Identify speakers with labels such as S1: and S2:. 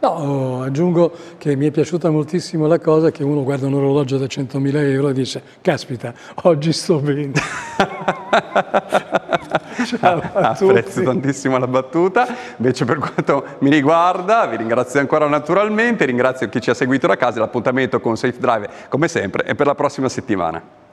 S1: No, aggiungo che mi è piaciuta moltissimo la cosa che uno guarda un orologio da 100.000 euro e dice, caspita, oggi sto bene. Ciao a
S2: Apprezzo
S1: tutti.
S2: tantissimo la battuta. Invece per quanto mi riguarda, vi ringrazio ancora naturalmente, ringrazio chi ci ha seguito da casa, l'appuntamento con Safe Drive come sempre è per la prossima settimana.